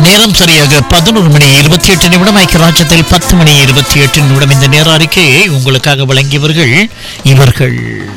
நேரம் சரியாக 11 மணி 28 நிமிடம். ஐக்கியராஜ்யத்தில் 10 மணி 28 நிமிடம். இந்த நேர அறிக்கையை உங்களுக்காக வழங்கியவர்கள் இவர்கள்.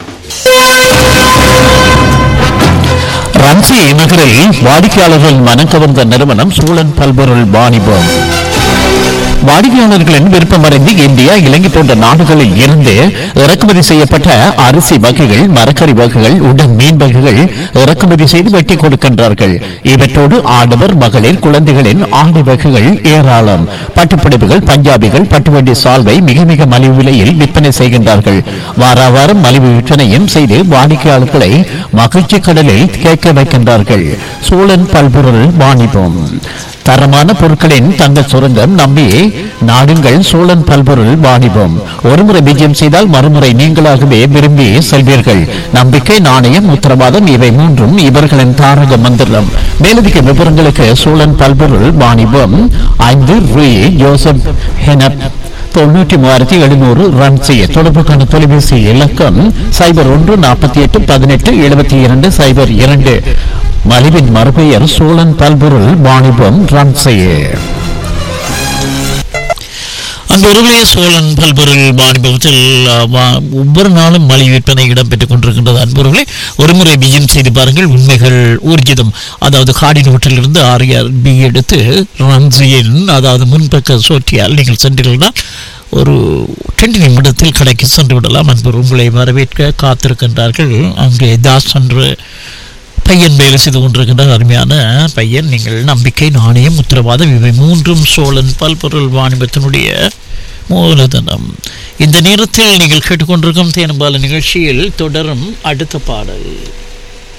ரன்சி நகரில் வாடிக்கையாளர்கள் மனம் கவர்ந்த நிறுவனம் சூழன் பல்பொருள் வாணிபம். வாடிக்கையாளர்களின் விருப்பமறிந்து இந்தியா, இலங்கை போன்ற நாடுகளில் இருந்து இறக்குமதி செய்யப்பட்ட அரிசி வகைகள், மரக்கறி வகைகள், உடன் மீன் வகைகள் இறக்குமதி செய்து வெட்டி கொடுக்கின்றார்கள். இவற்றோடு ஆடவர், மகளிர், குழந்தைகளின் ஆடை வகைகள் ஏராளம். பட்டுப்புடவைகள், பஞ்சாபிகள், பட்டுவண்டி சால்வை மிக மிக மலிவு விலையில் விற்பனை செய்கின்றார்கள். வார வாரம் மலிவு விற்பனையும் செய்து வாடிக்கையாளர்களை மகிழ்ச்சி கடலில் கேட்க வைக்கின்றார்கள். சூழன் பல்பொருள் வாணிபம். தரமான பொருட்களின் தங்க சுரங்கம் நம்பி நாடுங்கள் சூழன் பல்பொருள் வாணிபம். ஒருமுறை விஜயம் செய்தால் மறுமுறை நீங்களாகவே விரும்பி செல்வீர்கள். நம்பிக்கை, நாணயம், உத்தரவாதம் இவை மூன்றும் இவர்களின் தாரக மந்திரம். மேலதிக விவரங்களுக்கு சூழன் பல்பொருள் வாணிபம் 5 ரூ. ஜோசப் ஹெனப் 93,700 ரன் செய்ய தொடர்புக்கான தொலைபேசி இலக்கம் 0148187202. மலிவின் மறுபெயர் சோழன் பல்பொருள் வாணிபம் ரன் செய்ய. அந்த ஒருவரே சோழன் பல்பொருள் வாணிபத்தில் ஒவ்வொரு நாளும் மலிவு விற்பனை இடம்பெற்றுக் கொண்டிருக்கின்றது. அன்பர்களே, ஒருமுறை விஜயம் செய்து பாருங்கள், உண்மைகள் ஊர்ஜிதம். அதாவது காடின் ஹோட்டலிலிருந்து RRB எடுத்து ரன்சியின் அதாவது முன்பக்க சோற்றியால் நீங்கள் சென்றீர்கள்னா ஒரு 2 நிமிடத்தில் கடைக்கு சென்று விடலாம். அன்பர் உங்களை வரவேற்க காத்திருக்கின்றார்கள். அங்கே தாஸ் என்று பையன் வேலை செய்து கொண்டிருக்கின்ற அருமையான பையன். நீங்கள் நம்பிக்கை, நாணயம், உத்தரவாதம் இவை மூன்றும் சோழன் பல்பொருள் வாணிபத்தினுடைய மூலதனம். இந்த நேரத்தில் நீங்கள் கேட்டுக்கொண்டிருக்கும் தேனம்பால நிகழ்ச்சியில் தொடரும் அடுத்த பாடல்.